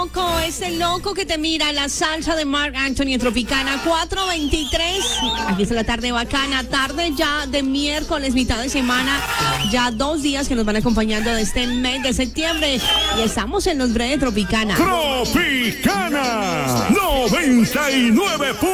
Loco, es el loco que te mira, la salsa de Marc Anthony en Tropicana 4:23. Aquí está la tarde bacana, tarde ya de miércoles, mitad de semana, ya 2 días que nos van acompañando de este mes de septiembre y estamos en los breves de Tropicana. Tropicana 99.